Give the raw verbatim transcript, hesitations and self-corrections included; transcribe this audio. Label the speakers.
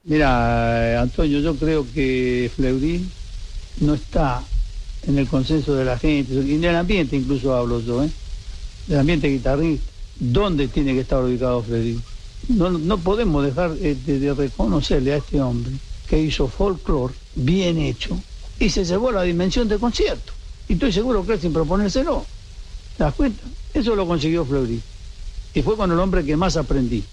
Speaker 1: Mira, Antonio, yo creo que Fleury no está en el consenso de la gente, y en el ambiente incluso hablo yo, ¿eh? Del ambiente guitarrista. ¿Dónde tiene que estar ubicado Fleury? No, no podemos dejar eh, de, de reconocerle a este hombre que hizo folclore bien hecho y se llevó a la dimensión de concierto. Y estoy seguro que él sin proponérselo. ¿Te das cuenta? Eso lo consiguió Fleury. Y fue con el hombre que más aprendí.